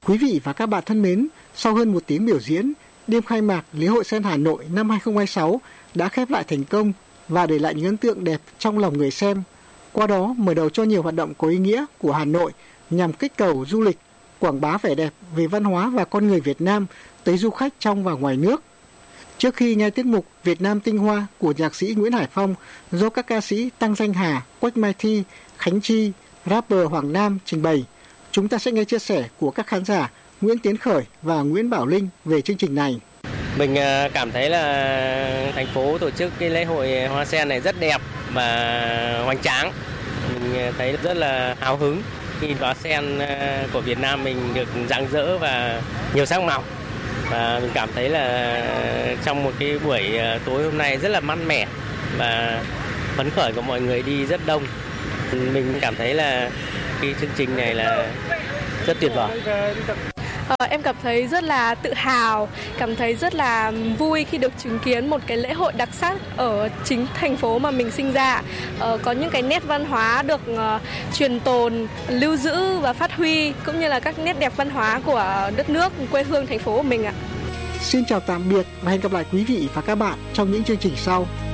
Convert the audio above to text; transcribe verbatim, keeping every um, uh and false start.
Quý vị và các bạn thân mến, sau hơn một tiếng biểu diễn, đêm khai mạc Lễ hội Sen Hà Nội năm hai không hai sáu đã khép lại thành công và để lại những ấn tượng đẹp trong lòng người xem. Qua đó mở đầu cho nhiều hoạt động có ý nghĩa của Hà Nội nhằm kích cầu du lịch, quảng bá vẻ đẹp về văn hóa và con người Việt Nam tới du khách trong và ngoài nước. Trước khi nghe tiết mục Việt Nam Tinh Hoa của nhạc sĩ Nguyễn Hải Phong do các ca sĩ Tăng Danh Hà, Quách Mai Thi, Khánh Chi, rapper Hoàng Nam trình bày, chúng ta sẽ nghe chia sẻ của các khán giả Nguyễn Tiến Khởi và Nguyễn Bảo Linh về chương trình này. Mình cảm thấy là thành phố tổ chức cái lễ hội hoa sen này rất đẹp và hoành tráng. Mình thấy rất là hào hứng khi hoa sen của Việt Nam mình được rạng rỡ và nhiều sắc màu. Và mình cảm thấy là trong một cái buổi tối hôm nay rất là mát mẻ và phấn khởi của mọi người đi rất đông. Mình cảm thấy là cái chương trình này là rất tuyệt vời. Ờ, em cảm thấy rất là tự hào, cảm thấy rất là vui khi được chứng kiến một cái lễ hội đặc sắc ở chính thành phố mà mình sinh ra. Ờ, có những cái nét văn hóa được uh, truyền tồn, lưu giữ và phát huy, cũng như là các nét đẹp văn hóa của đất nước, quê hương thành phố của mình ạ. Xin chào tạm biệt và hẹn gặp lại quý vị và các bạn trong những chương trình sau.